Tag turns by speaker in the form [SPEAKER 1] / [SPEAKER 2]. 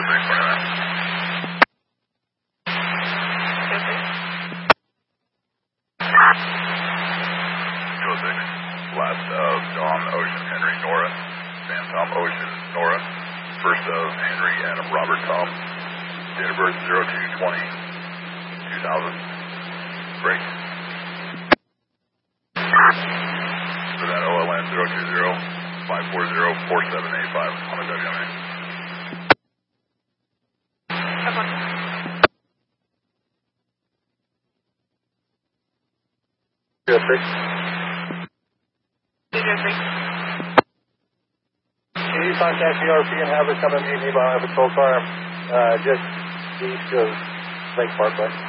[SPEAKER 1] Last of Dawn Ocean Henry Nora, Phantom Ocean Nora, first of Henry Adam Robert Tom, date of birth 02/20/2000, break. For that OLN 020-540-4785 on the WMA. Good, break. Can you contact ERP and have her come and meet me by a patrol car just east of Lake Parkway?